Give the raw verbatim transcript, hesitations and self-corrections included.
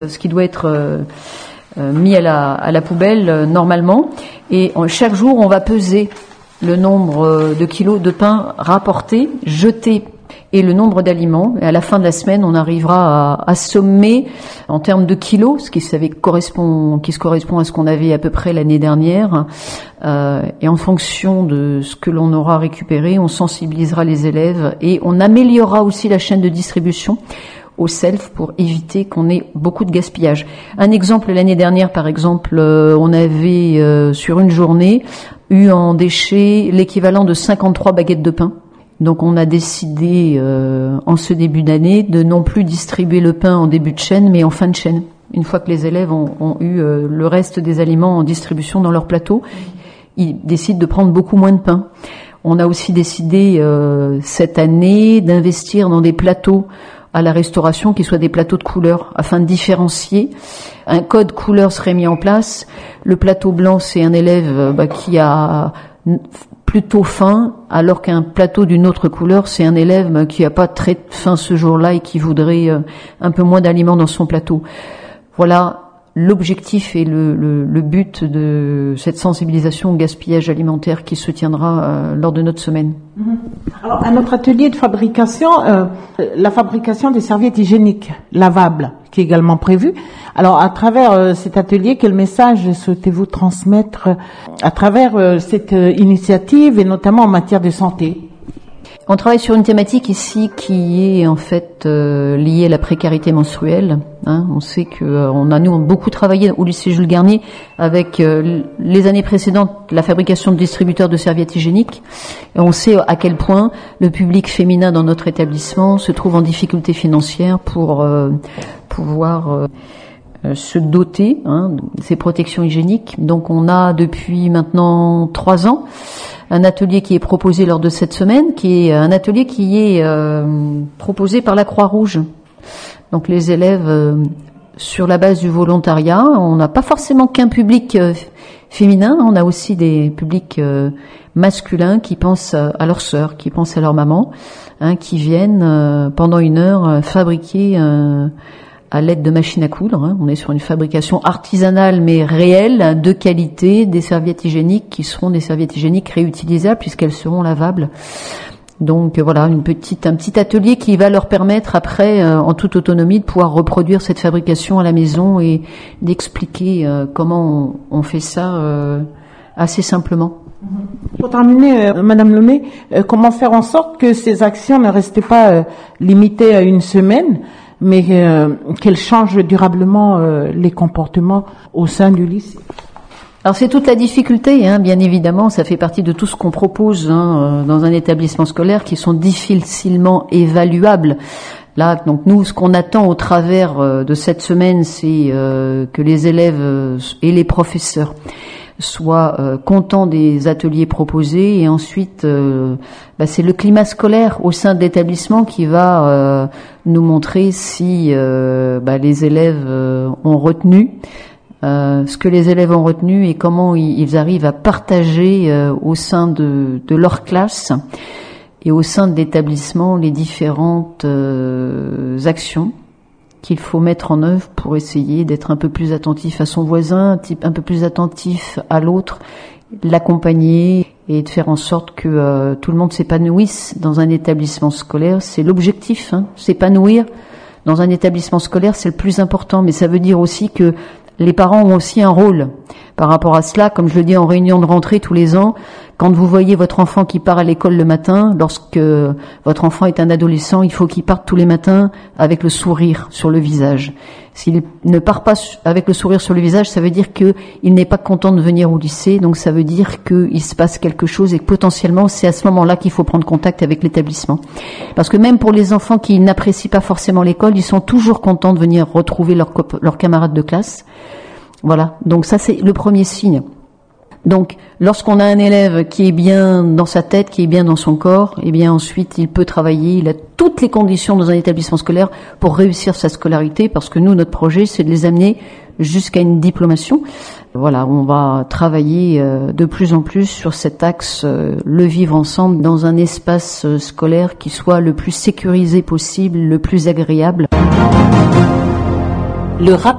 ce qui doit être euh, euh, mis à la, à la poubelle euh, normalement. Et on, chaque jour, on va peser le nombre euh, de kilos de pain rapportés, jetés, et le nombre d'aliments. Et à la fin de la semaine, on arrivera à, à sommer en termes de kilos, ce qui, savait, correspond, qui se correspond à ce qu'on avait à peu près l'année dernière. Euh, et en fonction de ce que l'on aura récupéré, on sensibilisera les élèves et on améliorera aussi la chaîne de distribution au self pour éviter qu'on ait beaucoup de gaspillage. Un exemple, l'année dernière, par exemple, euh, on avait euh, sur une journée eu en déchets l'équivalent de cinquante-trois baguettes de pain. Donc on a décidé euh, en ce début d'année de non plus distribuer le pain en début de chaîne, mais en fin de chaîne. Une fois que les élèves ont, ont eu euh, le reste des aliments en distribution dans leur plateau, ils décident de prendre beaucoup moins de pain. On a aussi décidé euh, cette année d'investir dans des plateaux à la restauration qui soient des plateaux de couleurs afin de différencier. Un code couleur serait mis en place. Le plateau blanc, c'est un élève bah, qui a plutôt faim, alors qu'un plateau d'une autre couleur, c'est un élève bah, qui a pas très faim ce jour-là et qui voudrait euh, un peu moins d'aliments dans son plateau. Voilà l'objectif et le, le, le but de cette sensibilisation au gaspillage alimentaire qui se tiendra euh, lors de notre semaine. Alors, à notre atelier de fabrication, euh, la fabrication des serviettes hygiéniques lavables qui est également prévue. Alors, à travers euh, cet atelier, quel message souhaitez-vous transmettre à travers euh, cette euh, initiative et notamment en matière de santé ? On travaille sur une thématique ici qui est en fait euh, liée à la précarité menstruelle. Hein. On sait que euh, on a nous beaucoup travaillé au lycée Jules Garnier avec euh, les années précédentes la fabrication de distributeurs de serviettes hygiéniques. Et on sait à quel point le public féminin dans notre établissement se trouve en difficulté financière pour euh, pouvoir euh, se doter hein, de ces protections hygiéniques. Donc on a depuis maintenant trois ans un atelier qui est proposé lors de cette semaine, qui est un atelier qui est euh, proposé par la Croix-Rouge. Donc les élèves, euh, sur la base du volontariat, on n'a pas forcément qu'un public euh, féminin, on a aussi des publics euh, masculins qui pensent à leurs sœurs, qui pensent à leur maman, hein, qui viennent euh, pendant une heure euh, fabriquer euh, à l'aide de machines à coudre. Hein. On est sur une fabrication artisanale mais réelle, de qualité, des serviettes hygiéniques qui seront des serviettes hygiéniques réutilisables puisqu'elles seront lavables. Donc voilà, une petite, un petit atelier qui va leur permettre après, euh, en toute autonomie, de pouvoir reproduire cette fabrication à la maison et d'expliquer euh, comment on, on fait ça euh, assez simplement. Pour terminer, euh, Madame Lemay, euh, comment faire en sorte que ces actions ne restent pas euh, limitées à une semaine, mais euh, qu'elle change durablement euh, les comportements au sein du lycée. Alors c'est toute la difficulté, hein, bien évidemment, ça fait partie de tout ce qu'on propose hein, dans un établissement scolaire qui sont difficilement évaluables. Là, donc nous, ce qu'on attend au travers euh, de cette semaine, c'est euh, que les élèves euh, et les professeurs soient euh, contents des ateliers proposés et ensuite euh, bah, c'est le climat scolaire au sein de l'établissement qui va euh, nous montrer si euh, bah, les élèves euh, ont retenu euh, ce que les élèves ont retenu et comment ils, ils arrivent à partager euh, au sein de, de leur classe et au sein de l'établissement les différentes euh, actions qu'il faut mettre en œuvre pour essayer d'être un peu plus attentif à son voisin, un peu plus attentif à l'autre, l'accompagner et de faire en sorte que euh, tout le monde s'épanouisse dans un établissement scolaire. C'est l'objectif, hein, s'épanouir dans un établissement scolaire, c'est le plus important, mais ça veut dire aussi que les parents ont aussi un rôle par rapport à cela. Comme je le dis en réunion de rentrée tous les ans, quand vous voyez votre enfant qui part à l'école le matin, lorsque votre enfant est un adolescent, il faut qu'il parte tous les matins avec le sourire sur le visage. S'il ne part pas avec le sourire sur le visage, ça veut dire qu'il n'est pas content de venir au lycée, donc ça veut dire qu'il se passe quelque chose et que potentiellement c'est à ce moment-là qu'il faut prendre contact avec l'établissement. Parce que même pour les enfants qui n'apprécient pas forcément l'école, ils sont toujours contents de venir retrouver leurs leurs camarades de classe. Voilà, donc ça c'est le premier signe. Donc, lorsqu'on a un élève qui est bien dans sa tête, qui est bien dans son corps, eh bien ensuite il peut travailler, il a toutes les conditions dans un établissement scolaire pour réussir sa scolarité, parce que nous, notre projet, c'est de les amener jusqu'à une diplomation. Voilà, on va travailler euh, de plus en plus sur cet axe, euh, le vivre ensemble dans un espace euh, scolaire qui soit le plus sécurisé possible, le plus agréable. Le rap